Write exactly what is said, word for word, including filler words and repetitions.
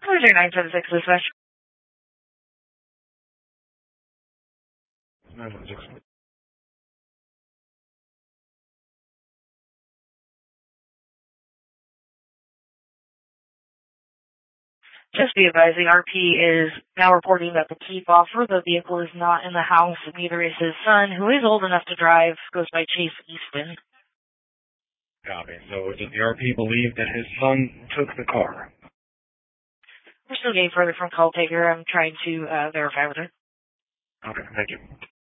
Cruiser nine seven six dispatch. nine seven six. Just be advised, the R P is now reporting that the keep offer, the vehicle is not in the house, neither is his son, who is old enough to drive, goes by Chase Easton. Copy. So does the R P believe that his son took the car? We're still getting further from call taker. I'm trying to uh, verify with her. Okay, thank you.